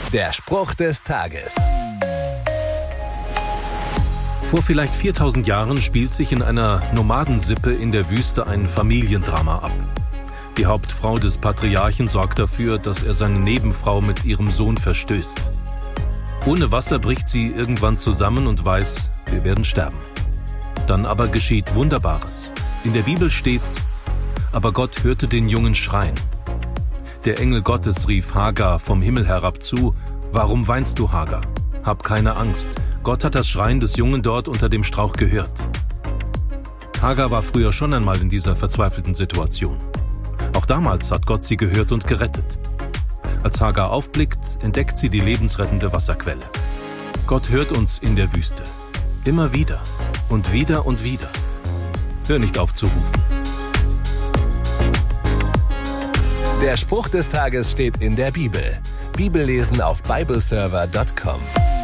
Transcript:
Der Spruch des Tages. Vor vielleicht 4000 Jahren spielt sich in einer Nomadensippe in der Wüste ein Familiendrama ab. Die Hauptfrau des Patriarchen sorgt dafür, dass er seine Nebenfrau mit ihrem Sohn verstößt. Ohne Wasser bricht sie irgendwann zusammen und weiß, wir werden sterben. Dann aber geschieht Wunderbares. In der Bibel steht: Aber Gott hörte den Jungen schreien. Der Engel Gottes rief Hagar vom Himmel herab zu: Warum weinst du, Hagar? Hab keine Angst. Gott hat das Schreien des Jungen dort unter dem Strauch gehört. Hagar war früher schon einmal in dieser verzweifelten Situation. Auch damals hat Gott sie gehört und gerettet. Als Hagar aufblickt, entdeckt sie die lebensrettende Wasserquelle. Gott hört uns in der Wüste. Immer wieder und wieder und wieder. Hör nicht auf zu rufen. Der Spruch des Tages steht in der Bibel. Bibellesen auf bibleserver.com.